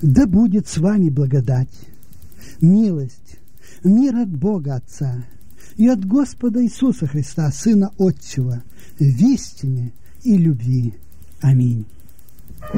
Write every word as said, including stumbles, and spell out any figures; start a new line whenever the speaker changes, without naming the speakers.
Да будет с вами благодать, милость, мир от Бога Отца и от Господа Иисуса Христа, Сына Отчего, в истине и любви. Аминь.